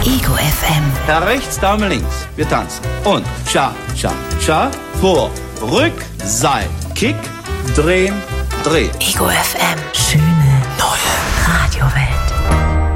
Ego FM. Herr rechts, Dame links. Wir tanzen. Und Cha, Cha, Cha. Vor, Rück, Seil, Kick, drehen, drehen. Ego FM. Schön.